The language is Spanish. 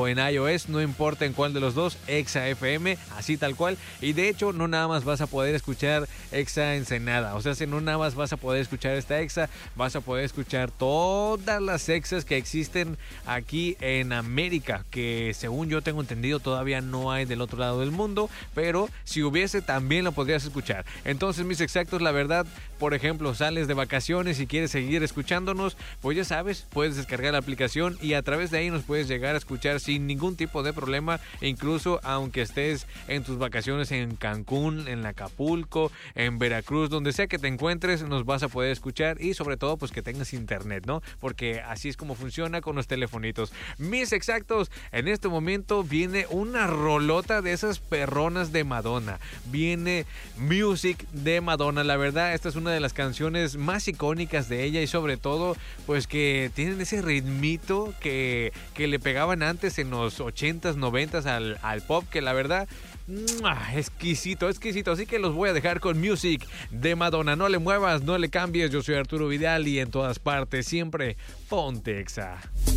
o en iOS, no importa en cuál de los dos, Exa FM, así tal cual. Y de hecho, no nada más vas a poder escuchar Exa Ensenada, o sea, si no nada más vas a poder escuchar esta Exa, vas a poder escuchar todas las Exas que existen aquí en América, que según yo tengo entendido todavía no hay del otro lado del mundo, pero si hubiese también lo podrías escuchar. Entonces, mis exactos, la verdad, por ejemplo, sales de vacaciones y quieres seguir escuchándonos, pues ya sabes, puedes descargar la aplicación y a través de ahí nos puedes llegar a escuchar sin ningún tipo de problema, e incluso aunque estés en tus vacaciones en Cancún, en Acapulco, en Veracruz, donde sea que te encuentres, nos vas a poder escuchar y sobre todo pues que tengas internet, ¿no? Porque así es como funciona con los telefonitos. Mis exactos, en este momento viene una rolota de esas perronas de Madonna. Viene Music de Madonna. La verdad, esta es una de las canciones más icónicas de ella y sobre todo pues que tienen ese ritmito que le pegaban antes en los 80s, 90s al pop, que la verdad, exquisito, exquisito. Así que los voy a dejar con Music de Madonna. No le muevas, no le cambies. Yo soy Arturo Vidal y en todas partes siempre ponte Exa.